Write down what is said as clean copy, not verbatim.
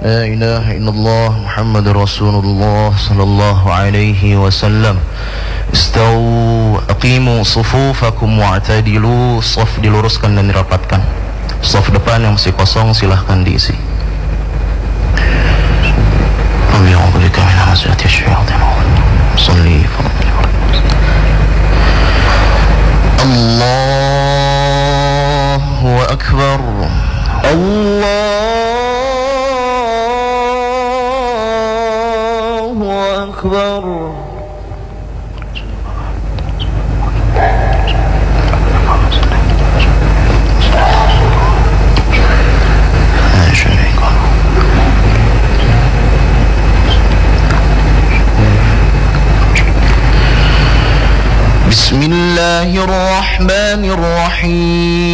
لا إله إلا الله محمد رسول الله صلى الله عليه وسلم استووا aqimu sufufakum wa'tadilu. Saf diluruskan dan dirapatkan. Saf depan yang masih kosong silahkan diisi. A'udzubika min hamazati syaitan. Shalli Allahu akbar. Allahu akbar. Bismillahirrahmanirrahim.